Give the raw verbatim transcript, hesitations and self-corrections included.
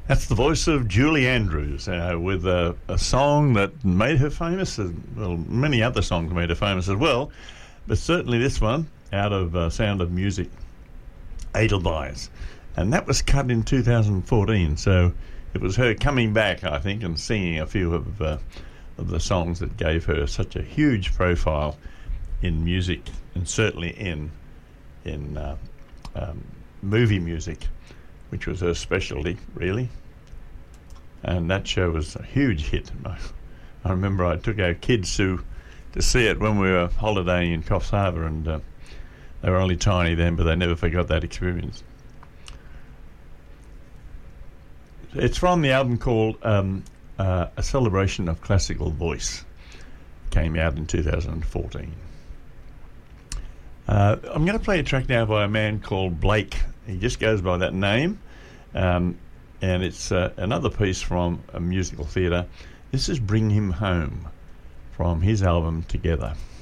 That's the voice of Julie Andrews uh, with a, a song that made her famous. As, well, many other songs made her famous as well, but certainly this one, out of uh, Sound of Music, Edelweiss. And that was cut in two thousand fourteen, so it was her coming back, I think, and singing a few of, uh, of the songs that gave her such a huge profile in music, and certainly in, in uh, um, movie music, which was her specialty, really. And that show was a huge hit. I remember I took our kids to to see it when we were holidaying in Coffs Harbour, and uh, they were only tiny then, but they never forgot that experience. It's from the album called um, uh, A Celebration of Classical Voice. Came out in two thousand fourteen. Uh, I'm going to play a track now by a man called Blake. He just goes by that name. Um, and it's uh, another piece from a musical theatre. This is Bring Him Home from his album Together.